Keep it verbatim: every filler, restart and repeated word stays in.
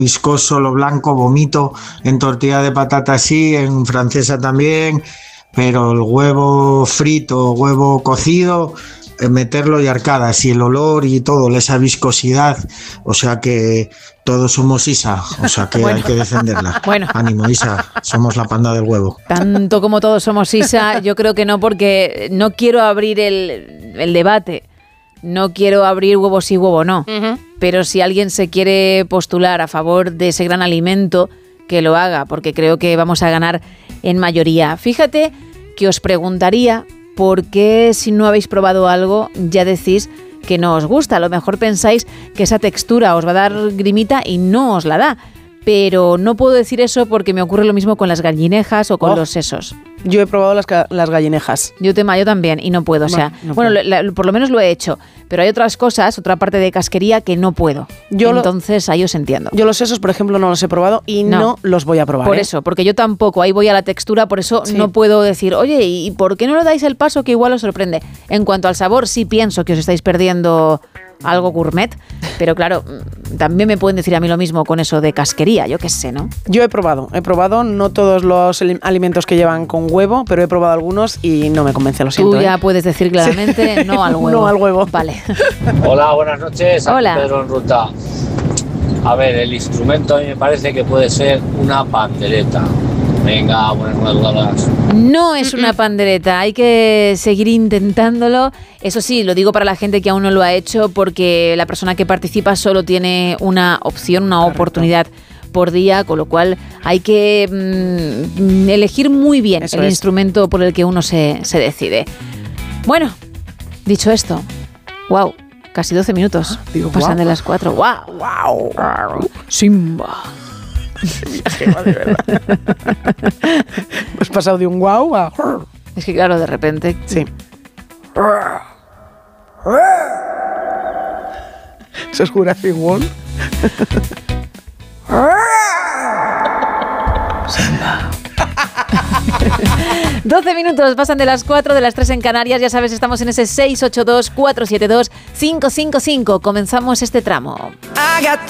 viscoso, lo blanco, vomito. En tortilla de patata sí, en francesa también, pero el huevo frito, huevo cocido, eh, meterlo y arcadas, y el olor y todo, esa viscosidad, o sea que todos somos Isa, o sea que Bueno. hay que defenderla. Bueno. Ánimo, Isa, somos la panda del huevo. Tanto como todos somos Isa, yo creo que no, porque no quiero abrir el, el debate. No quiero abrir huevo sí, huevo no. Uh-huh. Pero si alguien se quiere postular a favor de ese gran alimento, que lo haga, porque creo que vamos a ganar en mayoría. Fíjate que os preguntaría por qué, si no habéis probado algo, ya decís que no os gusta. A lo mejor pensáis que esa textura os va a dar grimita y no os la da. Pero no puedo decir eso porque me ocurre lo mismo con las gallinejas o con Oh. los sesos. Yo he probado las, ga- las gallinejas. Yo tema, yo también, y no puedo. O sea, No, no bueno, puedo. la- por lo menos lo he hecho. Pero hay otras cosas, otra parte de casquería que no puedo. Yo lo- Entonces, ahí os entiendo. Yo los sesos, por ejemplo, no los he probado y no, No. los voy a probar. Por ¿eh? eso, porque yo tampoco, ahí voy a la textura, por eso Sí. no puedo decir, oye, ¿y por qué no le dais el paso que igual os sorprende? En cuanto al sabor, sí pienso que os estáis perdiendo algo gourmet, pero claro, mm, también me pueden decir a mí lo mismo con eso de casquería, yo qué sé, ¿no? Yo he probado, he probado no todos los ali- alimentos que llevan con huevo, pero he probado algunos y no me convence, lo siento. Tú ya ¿eh? puedes decir claramente no al huevo. No al huevo. Vale. Hola, buenas noches. Aquí Hola. Pedro en Ruta. A ver, el instrumento a mí me parece que puede ser una pandereta. Venga, buenas madrugadas. No es una pandereta, hay que seguir intentándolo. Eso sí, lo digo para la gente que aún no lo ha hecho, porque la persona que participa solo tiene una opción, una Correcto. oportunidad por día, con lo cual hay que mm, elegir muy bien Eso el es. instrumento por el que uno se, se decide. Bueno, dicho esto, wow, casi doce minutos. digo, Pasan guau. de las cuatro. Wow. ¡Wow! Simba. De verdad. Hemos pasado de un guau a... Es que claro, de repente. Sí. ¿Eso es Jurassic World? doce minutos pasan de las cuatro, de las tres en Canarias. Ya sabes, estamos en ese seis ocho dos, cuatro siete dos, cinco cinco cinco. Comenzamos este tramo. I got